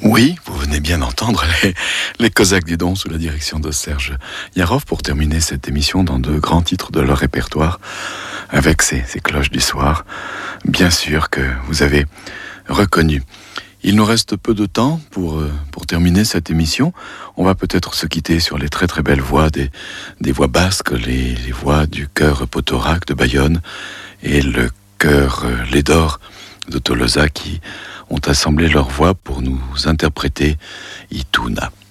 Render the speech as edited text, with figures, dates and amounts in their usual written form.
Oui, vous venez bien d'entendre les Cosaques du Don sous la direction de Serge Yarov pour terminer cette émission dans de grands titres de leur répertoire avec ces cloches du soir, bien sûr que vous avez reconnu. Il nous reste peu de temps pour terminer cette émission. On va peut-être se quitter sur les très très belles voix des voix basques, les voix du chœur Potorac de Bayonne et le chœur Lédor de Tolosa qui ont assemblé leurs voix pour nous interpréter Ituna.